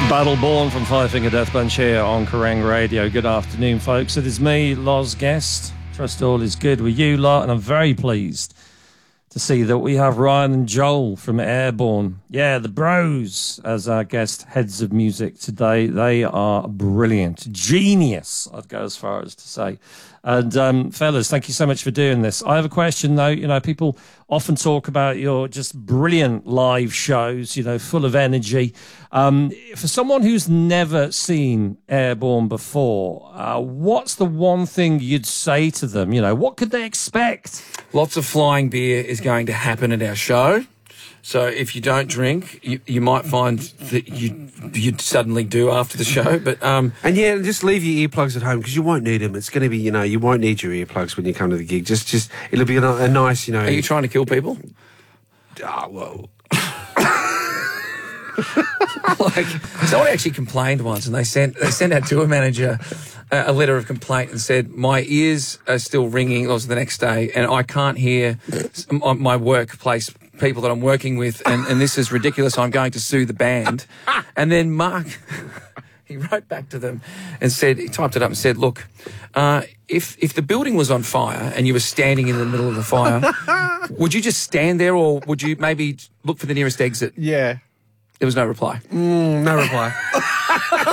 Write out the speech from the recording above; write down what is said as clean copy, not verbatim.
Battleborn from Five Finger Death Punch here on Kerrang Radio. Good afternoon, folks. It is me, Loz Guest. Trust all is good with you lot, and I'm very pleased to see that we have Ryan and Joel from Airborne. Yeah, the bros as our guest heads of music today. They are brilliant. Genius, I'd go as far as to say. And fellas, thank you so much for doing this. I have a question though. You know, people often talk about your just brilliant live shows, you know, full of energy. For someone who's never seen Airborne before, what's the one thing you'd say to them? You know, what could they expect? Lots of flying beer is going to happen at our show. So if you don't drink, you might find that you'd suddenly do after the show. But and yeah, just leave your earplugs at home because you won't need them. It's going to be, you know, you won't need your earplugs when you come to the gig. Just it'll be a nice, you know. Are you trying to kill people? Well. Like, someone actually complained once, and they sent our tour manager a letter of complaint and said, my ears are still ringing. It was the next day, and I can't hear my workplace people that I'm working with, and this is ridiculous. I'm going to sue the band. And then Mark, he wrote back to them and said, he typed it up and said, look, if the building was on fire and you were standing in the middle of the fire, would you just stand there, or would you maybe look for the nearest exit? Yeah. There was no reply. No reply.